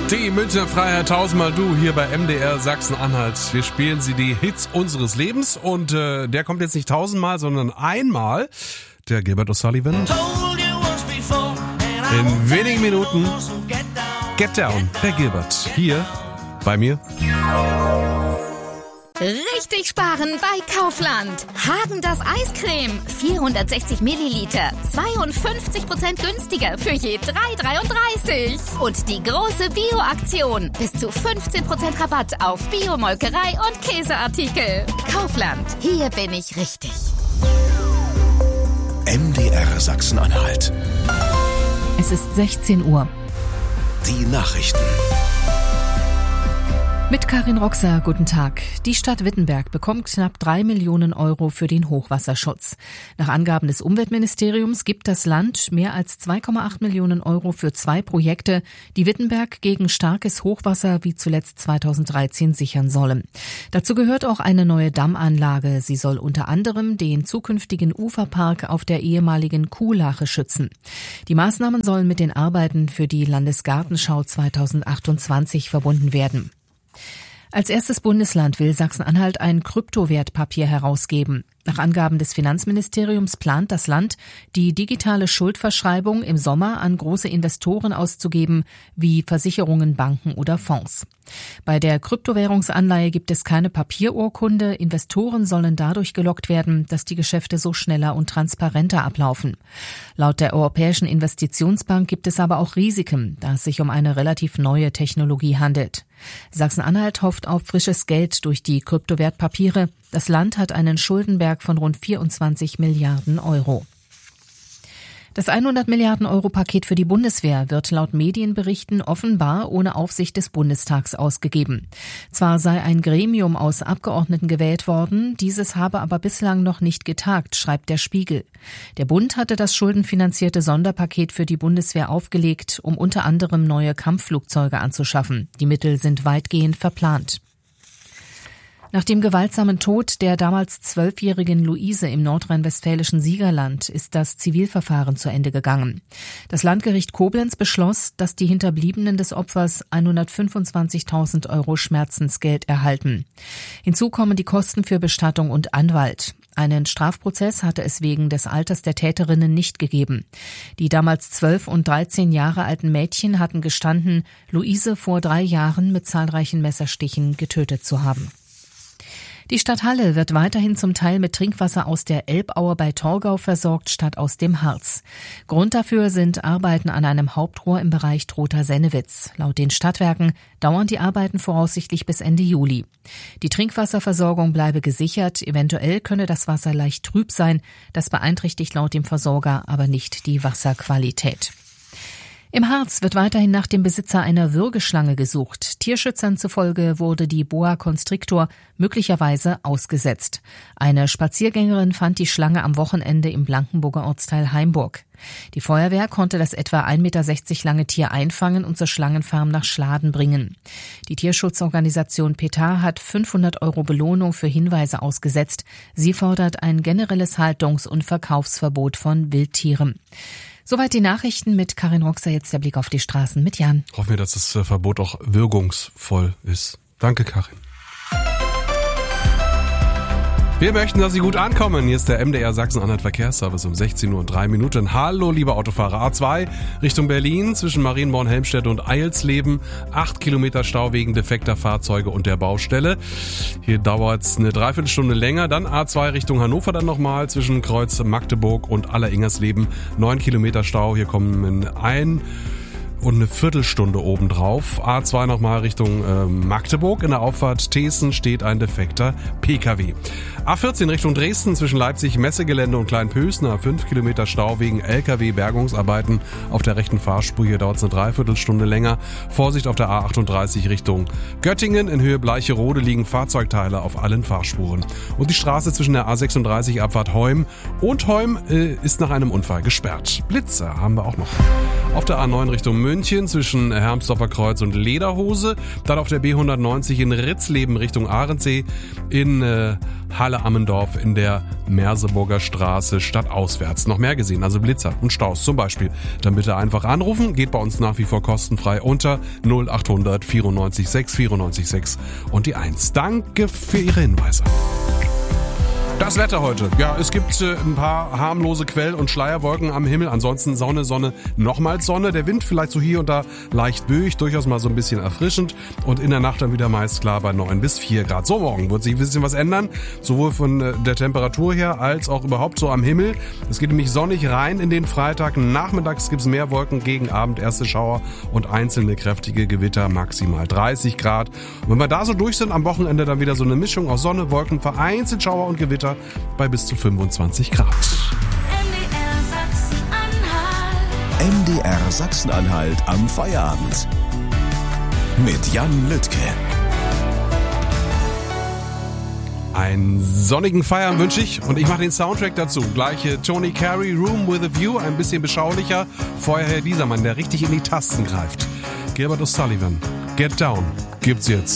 Die Münchner Freiheit tausendmal du hier bei MDR Sachsen-Anhalt. Wir spielen sie die Hits unseres Lebens und der kommt jetzt nicht tausendmal, sondern einmal. Der Gilbert O'Sullivan. In wenigen Minuten Get Down, der Gilbert. Hier bei mir. Richtig sparen bei Kaufland. Häagen-Dazs Eiscreme. 460 Milliliter. 52% günstiger für je 3,33. Und die große Bio-Aktion. Bis zu 15% Rabatt auf Biomolkerei und Käseartikel. Kaufland. Hier bin ich richtig. MDR Sachsen-Anhalt. Es ist 16 Uhr. Die Nachrichten. Mit Karin Roxer, guten Tag. Die Stadt Wittenberg bekommt knapp 3 Millionen Euro für den Hochwasserschutz. Nach Angaben des Umweltministeriums gibt das Land mehr als 2,8 Millionen Euro für 2 Projekte, die Wittenberg gegen starkes Hochwasser wie zuletzt 2013 sichern sollen. Dazu gehört auch eine neue Dammanlage. Sie soll unter anderem den zukünftigen Uferpark auf der ehemaligen Kuhlache schützen. Die Maßnahmen sollen mit den Arbeiten für die Landesgartenschau 2028 verbunden werden. Als erstes Bundesland will Sachsen-Anhalt ein Kryptowertpapier herausgeben. Nach Angaben des Finanzministeriums plant das Land, die digitale Schuldverschreibung im Sommer an große Investoren auszugeben, wie Versicherungen, Banken oder Fonds. Bei der Kryptowährungsanleihe gibt es keine Papierurkunde. Investoren sollen dadurch gelockt werden, dass die Geschäfte so schneller und transparenter ablaufen. Laut der Europäischen Investitionsbank gibt es aber auch Risiken, da es sich um eine relativ neue Technologie handelt. Sachsen-Anhalt hofft auf frisches Geld durch die Kryptowertpapiere. Das Land hat einen Schuldenberg von rund 24 Milliarden Euro. Das 100 Milliarden Euro Paket für die Bundeswehr wird laut Medienberichten offenbar ohne Aufsicht des Bundestags ausgegeben. Zwar sei ein Gremium aus Abgeordneten gewählt worden, dieses habe aber bislang noch nicht getagt, schreibt der Spiegel. Der Bund hatte das schuldenfinanzierte Sonderpaket für die Bundeswehr aufgelegt, um unter anderem neue Kampfflugzeuge anzuschaffen. Die Mittel sind weitgehend verplant. Nach dem gewaltsamen Tod der damals 12-jährigen Luise im nordrhein-westfälischen Siegerland ist das Zivilverfahren zu Ende gegangen. Das Landgericht Koblenz beschloss, dass die Hinterbliebenen des Opfers 125.000 Euro Schmerzensgeld erhalten. Hinzu kommen die Kosten für Bestattung und Anwalt. Einen Strafprozess hatte es wegen des Alters der Täterinnen nicht gegeben. Die damals 12 und 13 Jahre alten Mädchen hatten gestanden, Luise vor 3 Jahren mit zahlreichen Messerstichen getötet zu haben. Die Stadt Halle wird weiterhin zum Teil mit Trinkwasser aus der Elbaue bei Torgau versorgt, statt aus dem Harz. Grund dafür sind Arbeiten an einem Hauptrohr im Bereich Trotha-Sennewitz. Laut den Stadtwerken dauern die Arbeiten voraussichtlich bis Ende Juli. Die Trinkwasserversorgung bleibe gesichert, eventuell könne das Wasser leicht trüb sein. Das beeinträchtigt laut dem Versorger aber nicht die Wasserqualität. Im Harz wird weiterhin nach dem Besitzer einer Würgeschlange gesucht. Tierschützern zufolge wurde die Boa Constrictor möglicherweise ausgesetzt. Eine Spaziergängerin fand die Schlange am Wochenende im Blankenburger Ortsteil Heimburg. Die Feuerwehr konnte das etwa 1,60 Meter lange Tier einfangen und zur Schlangenfarm nach Schladen bringen. Die Tierschutzorganisation PETA hat 500 Euro Belohnung für Hinweise ausgesetzt. Sie fordert ein generelles Haltungs- und Verkaufsverbot von Wildtieren. Soweit die Nachrichten mit Karin Roxer. Jetzt der Blick auf die Straßen mit Jan. Hoffen wir, dass das Verbot auch wirkungsvoll ist. Danke, Karin. Wir möchten, dass Sie gut ankommen. Hier ist der MDR Sachsen-Anhalt Verkehrsservice um 16:03 Uhr. Hallo, liebe Autofahrer. A2 Richtung Berlin zwischen Marienborn, Helmstedt und Eilsleben. 8 Kilometer Stau wegen defekter Fahrzeuge und der Baustelle. Hier dauert es eine Dreiviertelstunde länger. Dann A2 Richtung Hannover dann nochmal zwischen Kreuz Magdeburg und Alleringersleben. 9 Kilometer Stau. Hier kommen und eine Viertelstunde obendrauf. A2 nochmal Richtung Magdeburg. In der Auffahrt Thesen steht ein defekter Pkw. A14 Richtung Dresden zwischen Leipzig, Messegelände und Kleinpösen. 5 Kilometer Stau wegen LKW-Bergungsarbeiten auf der rechten Fahrspur. Hier dauert es eine Dreiviertelstunde länger. Vorsicht auf der A38 Richtung Göttingen. In Höhe Bleicherode liegen Fahrzeugteile auf allen Fahrspuren. Und die Straße zwischen der A36 Abfahrt Heum und Heum ist nach einem Unfall gesperrt. Blitze haben wir auch noch. Auf der A9 Richtung München zwischen Hermsdorfer Kreuz und Lederhose. Dann auf der B190 in Ritzleben Richtung Ahrensee. In Halle Halle-Ammendorf in der Merseburger Straße stadtauswärts. Noch mehr gesehen, also Blitzer und Staus zum Beispiel. Dann bitte einfach anrufen, geht bei uns nach wie vor kostenfrei unter 0800 94 6 94 6 und die 1. Danke für Ihre Hinweise. Das Wetter heute. Ja, es gibt ein paar harmlose Quell- und Schleierwolken am Himmel. Ansonsten Sonne, nochmals Sonne. Der Wind vielleicht so hier und da leicht böig, durchaus mal so ein bisschen erfrischend. Und in der Nacht dann wieder meist klar bei 9 bis 4 Grad. So, morgen wird sich ein bisschen was ändern. Sowohl von der Temperatur her als auch überhaupt so am Himmel. Es geht nämlich sonnig rein in den Freitag. Nachmittags gibt's mehr Wolken, gegen Abend erste Schauer und einzelne kräftige Gewitter, maximal 30 Grad. Und wenn wir da so durch sind, am Wochenende dann wieder so eine Mischung aus Sonne, Wolken, vereinzelt Schauer und Gewitter bei bis zu 25 Grad. MDR Sachsen-Anhalt am Feierabend. Mit Jan Lüttke. Einen sonnigen Feierabend wünsche ich und ich mache den Soundtrack dazu. Gleich Tony Carey, Room with a View, ein bisschen beschaulicher. Vorher dieser Mann, der richtig in die Tasten greift. Gilbert O'Sullivan, Get Down, gibt's jetzt.